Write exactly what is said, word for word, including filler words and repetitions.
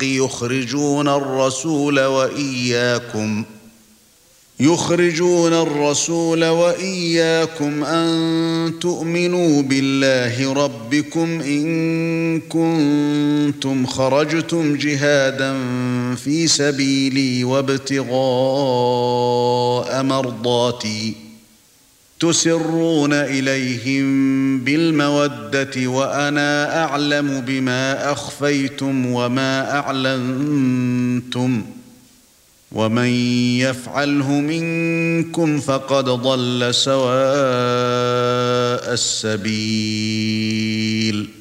يخرجون الرسول وإياكم يخرجون الرسول وإياكم أن تؤمنوا بالله ربكم إن كنتم خرجتم جهادا في سبيلي وابتغاء مرضاتي تسرون إليهم بالمودة وأنا أعلم بما أخفيتم وما أعلنتم ومن يفعله منكم فقد ضل سواء السبيل